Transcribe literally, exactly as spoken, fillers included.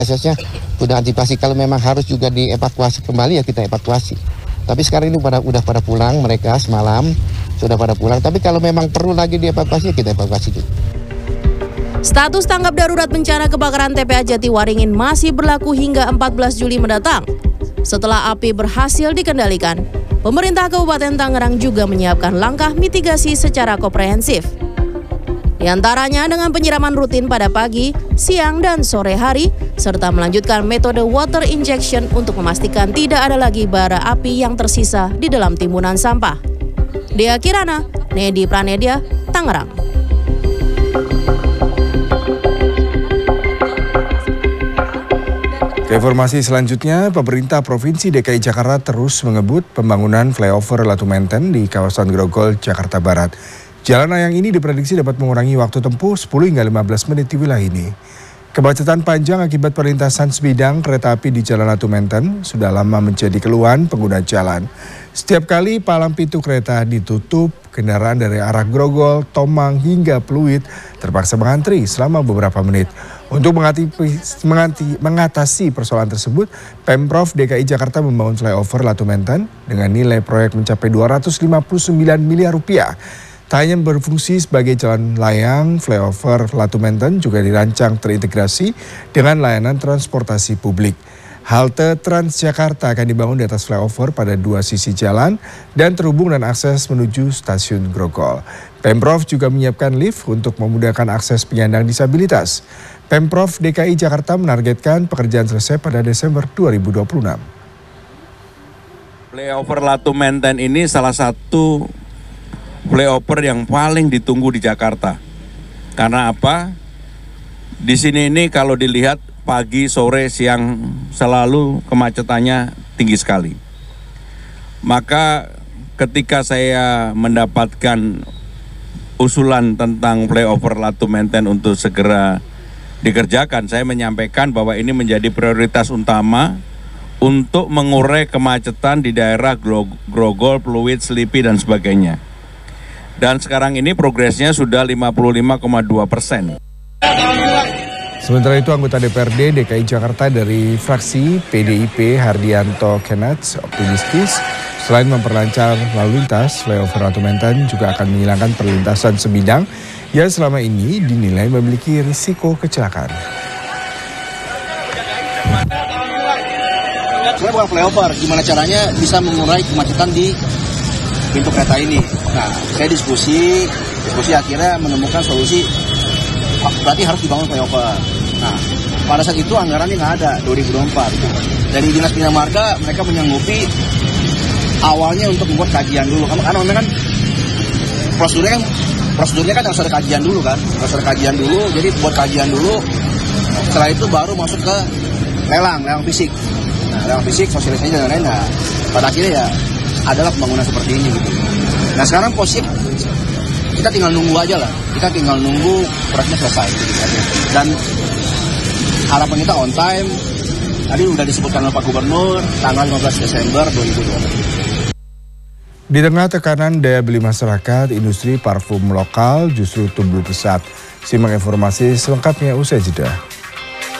Asasnya sudah antisipasi kalau memang harus juga dievakuasi kembali ya kita evakuasi. Tapi sekarang ini pada udah pada pulang mereka semalam sudah pada pulang. Tapi kalau memang perlu lagi dievakuasi ya kita evakuasi juga. Status tanggap darurat bencana kebakaran T P A Jatiwaringin masih berlaku hingga empat belas Juli mendatang. Setelah api berhasil dikendalikan, pemerintah Kabupaten Tangerang juga menyiapkan langkah mitigasi secara komprehensif. Di antaranya dengan penyiraman rutin pada pagi, siang, dan sore hari, serta melanjutkan metode water injection untuk memastikan tidak ada lagi bara api yang tersisa di dalam timbunan sampah. Dea Kirana, Nedi Pranedia, Tangerang. Informasi selanjutnya, pemerintah Provinsi D K I Jakarta terus mengebut pembangunan flyover Latu Menteng di kawasan Grogol, Jakarta Barat. Jalan layang ini diprediksi dapat mengurangi waktu tempuh sepuluh hingga lima belas menit di wilayah ini. Kemacetan panjang akibat perlintasan sebidang kereta api di Jalan Latu Menteng sudah lama menjadi keluhan pengguna jalan. Setiap kali palang pintu kereta ditutup, kendaraan dari arah Grogol, Tomang hingga Pluit terpaksa mengantri selama beberapa menit. Untuk mengatasi persoalan tersebut, Pemprov D K I Jakarta membangun flyover Latu Menteng dengan nilai proyek mencapai dua ratus lima puluh sembilan miliar rupiah. Tak hanya berfungsi sebagai jalan layang, flyover Latu Menteng juga dirancang terintegrasi dengan layanan transportasi publik. Halte Transjakarta akan dibangun di atas flyover pada dua sisi jalan dan terhubung dan akses menuju stasiun Grogol. Pemprov juga menyiapkan lift untuk memudahkan akses penyandang disabilitas. Pemprov D K I Jakarta menargetkan pekerjaan selesai pada Desember dua ribu dua puluh enam. Flyover Latu Menteng ini salah satu flyover yang paling ditunggu di Jakarta. Karena apa? Di sini ini kalau dilihat pagi, sore, siang selalu kemacetannya tinggi sekali. Maka ketika saya mendapatkan usulan tentang flyover Latu Menteng untuk segera dikerjakan, saya menyampaikan bahwa ini menjadi prioritas utama untuk mengurai kemacetan di daerah Grogol, Pluit, Selipi, dan sebagainya. Dan sekarang ini progresnya sudah lima puluh lima koma dua persen. Sementara itu anggota D P R D D K I Jakarta dari fraksi P D I P Hardianto Kenneth optimistis selain memperlancar lalu lintas, flyover Latu Menteng juga akan menghilangkan perlintasan sebidang yang selama ini dinilai memiliki risiko kecelakaan. Sebenarnya bukan flyover, gimana caranya bisa mengurai kemacetan di pintu kereta ini. Nah, saya diskusi, diskusi akhirnya menemukan solusi, berarti harus dibangun flyover. Nah, pada saat itu anggarannya nggak ada, dua ribu dua puluh empat. Dari Dinas Bina Marga, mereka menyanggupi awalnya untuk membuat kajian dulu. Karena memang kan prosedurnya kan, prosedurnya kan harus ada kajian dulu kan. Harus ada kajian dulu, jadi buat kajian dulu. Setelah itu baru masuk ke lelang, lelang fisik. Nah, lelang fisik, sosialisasi dan lain-lain. Nah, pada akhirnya ya adalah pembangunan seperti ini gitu. Nah sekarang posisi kita tinggal nunggu aja lah, kita tinggal nunggu proyeknya selesai gitu. Dan harapan kita on time, tadi udah disebutkan oleh Pak Gubernur, tanggal lima belas Desember dua ribu dua puluh. Di tengah tekanan daya beli masyarakat, industri parfum lokal justru tumbuh pesat. Simak informasi selengkapnya usai jeda.